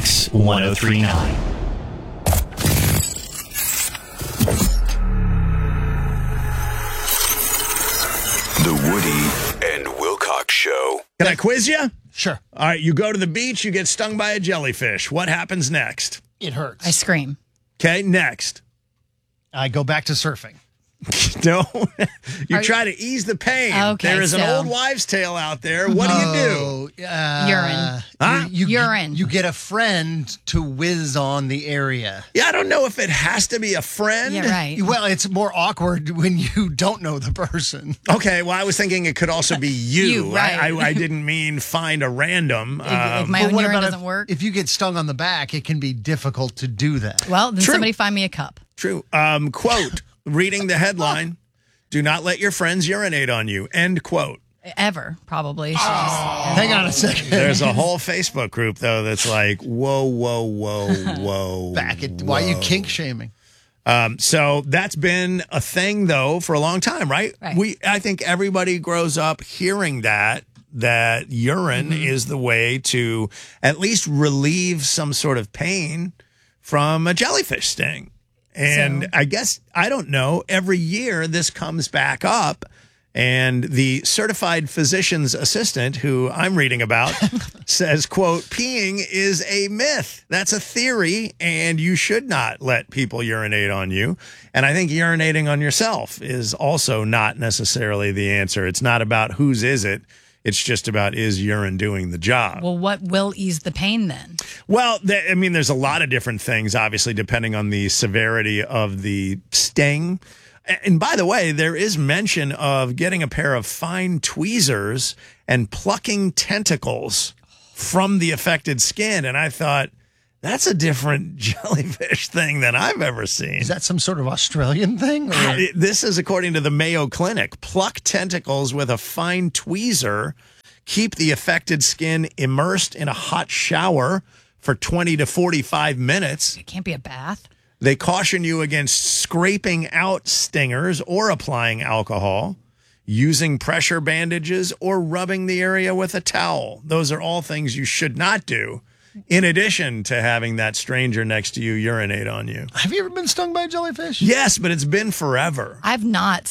Wax 1039. The Woody and Wilcox Show. Can I quiz you? Sure. All right, you go to the beach, you get stung by a jellyfish. What happens next? It hurts. I scream. Okay, next. I go back to surfing. No, you try to ease the pain. Okay, there is an so- old wives' tale out there. What do you do? Urine. Huh? Urine. You get a friend to whiz on the area. Yeah, I don't know if it has to be a friend. Yeah, right. Well, it's more awkward when you don't know the person. Okay, well, I was thinking it could also be you. You, right. I didn't mean find a random. If my But own what urine about doesn't work. if you get stung on the back, it can be difficult to do that. Well, then True. somebody find me a cup. True. Quote, reading the headline, do not let your friends urinate on you. End quote. Ever, probably. Hang on a second. There's a whole Facebook group, though, that's like, whoa, whoa, whoa, whoa. Back it. Why are you kink shaming? So that's been a thing, though, for a long time, right? Right. I think everybody grows up hearing that urine is the way to at least relieve some sort of pain from a jellyfish sting. And So- I guess, I don't know, every year this comes back up. And the certified physician's assistant, who I'm reading about, says, quote, peeing is a myth. That's a theory, and you should not let people urinate on you. And I think urinating on yourself is also not necessarily the answer. It's not about whose is it. It's just about, is urine doing the job? Well, what will ease the pain then? Well, there's a lot of different things, obviously, depending on the severity of the sting. And by the way, there is mention of getting a pair of fine tweezers and plucking tentacles from the affected skin. And I thought, that's a different jellyfish thing than I've ever seen. Is that some sort of Australian thing? Or? This is according to the Mayo Clinic. Pluck tentacles with a fine tweezer. Keep the affected skin immersed in a hot shower for 20 to 45 minutes. It can't be a bath. They caution you against scraping out stingers or applying alcohol, using pressure bandages, or rubbing the area with a towel. Those are all things you should not do, in addition to having that stranger next to you urinate on you. Have you ever been stung by a jellyfish? Yes, but it's been forever. I've not